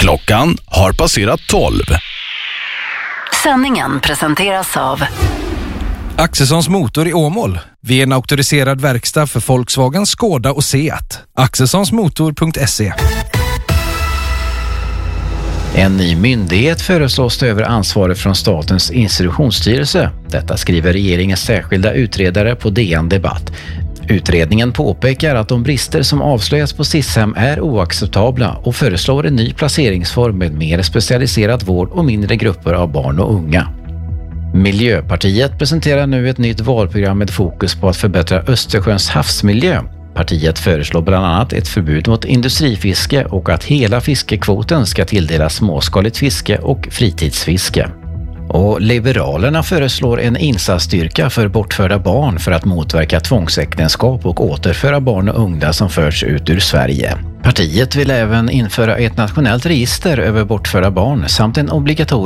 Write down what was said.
Klockan har passerat 12. Sändningen presenteras av Axelssons Motor i Åmål. Vi är en auktoriserad verkstad för Volkswagen, Skoda och Seat. Axelssonsmotor.se. En ny myndighet föreslås ta över ansvaret från Statens institutionsstyrelse. Detta skriver regeringens särskilda utredare på DN Debatt. Utredningen påpekar att de brister som avslöjas på SIS-hem är oacceptabla och föreslår en ny placeringsform med mer specialiserad vård och mindre grupper av barn och unga. Miljöpartiet presenterar nu ett nytt valprogram med fokus på att förbättra Östersjöns havsmiljö. Partiet föreslår bland annat ett förbud mot industrifiske och att hela fiskekvoten ska tilldelas småskaligt fiske och fritidsfiske. Och Liberalerna föreslår en insatsstyrka för bortförda barn för att motverka tvångsäktenskap och återföra barn och unga som förts ut ur Sverige. Partiet vill även införa ett nationellt register över bortförda barn samt en obligatorisk